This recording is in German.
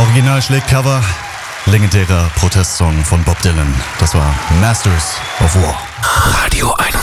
Original schlägt Cover. Legendärer Protestsong von Bob Dylan. Das war Masters of War. Radio 1.